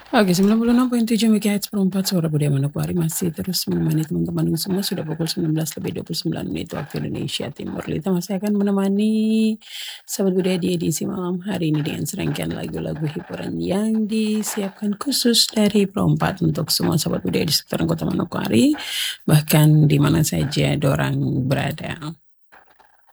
Oke, 96,7 MHz per 4 Suara Budaya Manokwari masih terus menemani teman-teman semua. Sudah pukul 19:29 waktu Indonesia Timur. Lita masih akan menemani Sahabat Budaya di edisi malam hari ini dengan serangkaian lagu-lagu hiburan yang disiapkan khusus dari Pro4 untuk semua Sahabat Budaya di sekitaran Kota Manokwari, bahkan di mana saja dorang berada.